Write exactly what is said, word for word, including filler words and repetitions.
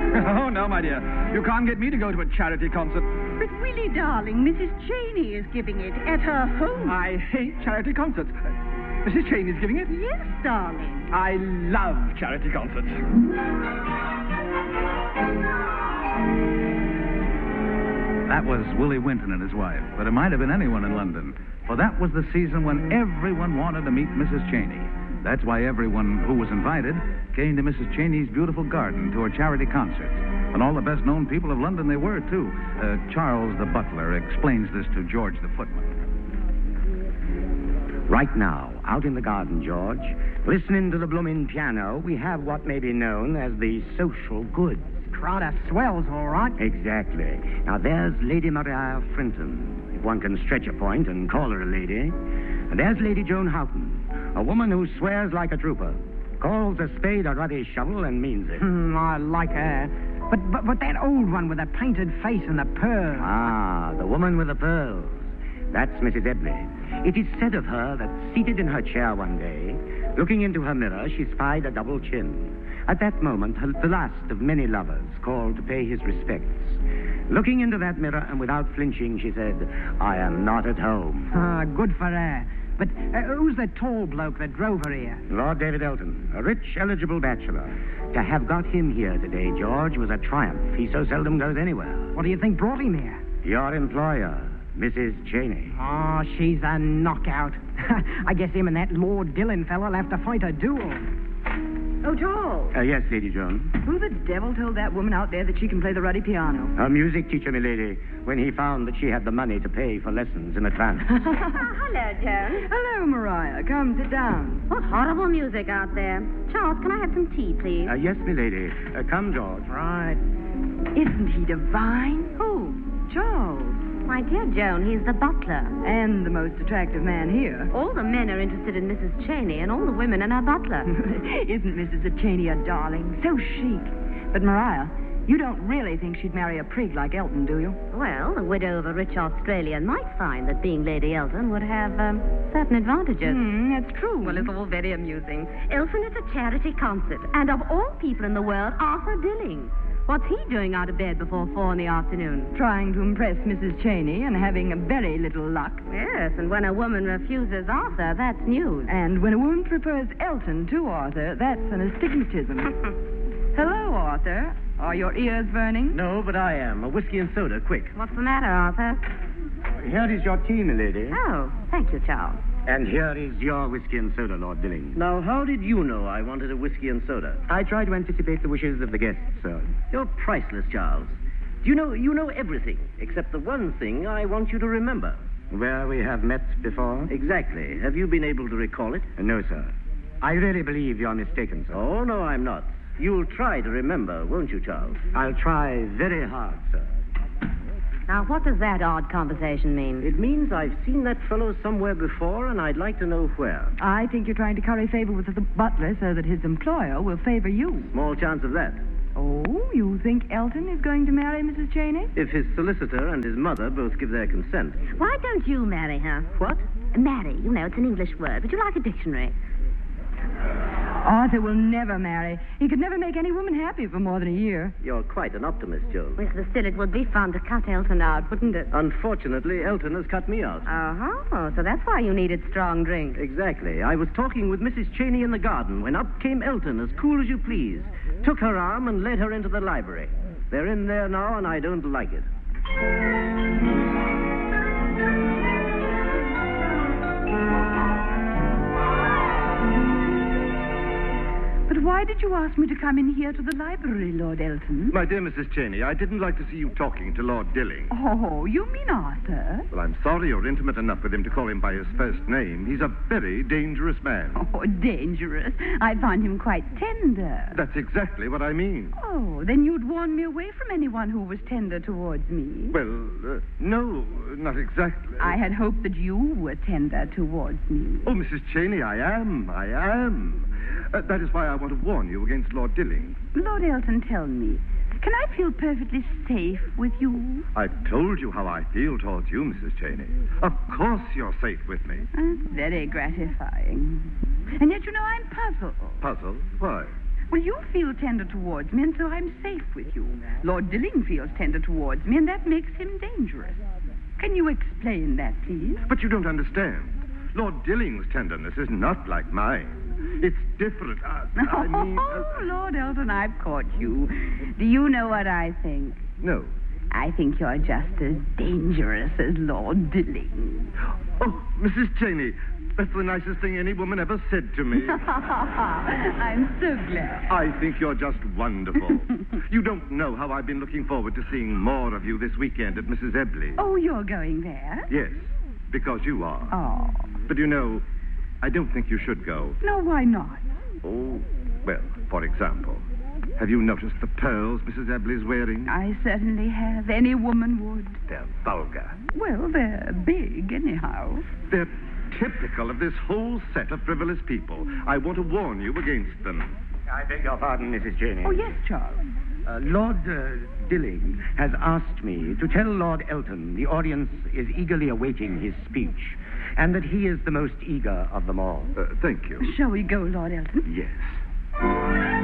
Oh, no, my dear. You can't get me to go to a charity concert. But, Willie, darling, Missus Cheney is giving it at her home. I hate charity concerts. Missus Cheney's giving it? Yes, darling. I love charity concerts. That was Willie Winton and his wife, but it might have been anyone in London, for that was the season when everyone wanted to meet Missus Cheney. That's why everyone who was invited came to Missus Cheney's beautiful garden to her charity concerts. And all the best-known people of London they were, too. Uh, Charles the butler explains this to George the footman. Right now, out in the garden, George, listening to the blooming piano, we have what may be known as the social goods. Crowd of swells, all right. Exactly. Now, there's Lady Maria Frinton, if one can stretch a point and call her a lady. And there's Lady Joan Houghton, a woman who swears like a trooper, calls a spade a ruddy shovel and means it. Hmm, I like her. But, but but that old one with the painted face and the pearls. Ah, the woman with the pearls. That's Missus Ebley. It is said of her that seated in her chair one day, looking into her mirror, she spied a double chin. At that moment, her, the last of many lovers called to pay his respects. Looking into that mirror and without flinching, she said, I am not at home. Ah, good for her. But uh, who's the tall bloke that drove her here? Lord David Elton, a rich, eligible bachelor. To have got him here today, George, was a triumph. He so seldom goes anywhere. What do you think brought him here? Your employer, Missus Cheney. Oh, she's a knockout. I guess him and that Lord Dillon fella'll have to fight a duel. Oh, Charles. Uh, yes, Lady Joan. Who the devil told that woman out there that she can play the ruddy piano? Her music teacher, milady, when he found that she had the money to pay for lessons in advance. Hello, Joan. Hello, Maria. Come, sit down. What horrible music out there. Charles, can I have some tea, please? Uh, yes, milady. Uh, come, George. Right. Isn't he divine? Who? Charles. My dear Joan, he's the butler. And the most attractive man here. All the men are interested in Missus Cheney, and all the women in her butler. Isn't Missus Cheney a darling? So chic. But, Maria, you don't really think she'd marry a prig like Elton, do you? Well, the widow of a rich Australian might find that being Lady Elton would have um, certain advantages. Mm, that's true. Well, it's all very amusing. Elton is a charity concert, and of all people in the world, Arthur Dilling. What's he doing out of bed before four in the afternoon? Trying to impress Missus Cheney and having very little luck. Yes, and when a woman refuses Arthur, that's news. And when a woman prefers Elton to Arthur, that's an astigmatism. Hello, Arthur. Are your ears burning? No, but I am. A whiskey and soda, quick. What's the matter, Arthur? Here is your tea, milady. Oh, thank you, Charles. And here is your whiskey and soda, Lord Dilling. Now, how did you know I wanted a whiskey and soda? I try to anticipate the wishes of the guests, sir. You're priceless, Charles. Do you know, you know everything, except the one thing I want you to remember. Where we have met before? Exactly. Have you been able to recall it? Uh, no, sir. I really believe you're mistaken, sir. Oh, no, I'm not. You'll try to remember, won't you, Charles? I'll try very hard, sir. Now, what does that odd conversation mean? It means I've seen that fellow somewhere before, and I'd like to know where. I think you're trying to curry favor with the butler so that his employer will favor you. Small chance of that. Oh, you think Elton is going to marry Missus Cheney? If his solicitor and his mother both give their consent. Why don't you marry her? What? Marry, you know, it's an English word. Would you like a dictionary? Arthur will never marry. He could never make any woman happy for more than a year. You're quite an optimist, Joan. Well, still, it would be fun to cut Elton out, wouldn't it? Unfortunately, Elton has cut me out. Uh-huh. So that's why you needed strong drink. Exactly. I was talking with Missus Cheney in the garden when up came Elton, as cool as you please. Took her arm and led her into the library. They're in there now, and I don't like it. But why did you ask me to come in here to the library, Lord Elton? My dear Missus Cheney, I didn't like to see you talking to Lord Dilling. Oh, you mean Arthur? Well, I'm sorry you're intimate enough with him to call him by his first name. He's a very dangerous man. Oh, dangerous. I find him quite tender. That's exactly what I mean. Oh, then you'd warn me away from anyone who was tender towards me. Well, uh, no, not exactly. I had hoped that you were tender towards me. Oh, Missus Cheney, I am. I am. Uh, that is why I want to warn you against Lord Dilling. Lord Elton, tell me, can I feel perfectly safe with you? I've told you how I feel towards you, Missus Cheney. Of course you're safe with me. That's very gratifying. And yet, you know, I'm puzzled. Puzzled? Why? Well, you feel tender towards me, and so I'm safe with you. Lord Dilling feels tender towards me, and that makes him dangerous. Can you explain that, please? But you don't understand. Lord Dilling's tenderness is not like mine. It's different. Uh, I mean... Uh, Oh, Lord Elton, I've caught you. Do you know what I think? no. I think you're just as dangerous as Lord Dilling. Oh, Missus Cheney, that's the nicest thing any woman ever said to me. I'm so glad. I think you're just wonderful. You don't know how I've been looking forward to seeing more of you this weekend at Missus Ebley's. Oh, you're going there? Yes, because you are. Oh. But you know, I don't think you should go. No, why not? Oh, well, for example, have you noticed the pearls Missus Ebley's wearing? I certainly have. Any woman would. They're vulgar. Well, they're big, anyhow. They're typical of this whole set of frivolous people. I want to warn you against them. I beg your pardon, Missus Cheney. Oh, yes, Charles. Uh, Lord uh, Dilling has asked me to tell Lord Elton the audience is eagerly awaiting his speech, and that he is the most eager of them all. Uh, thank you. Shall we go, Lord Elton? Yes.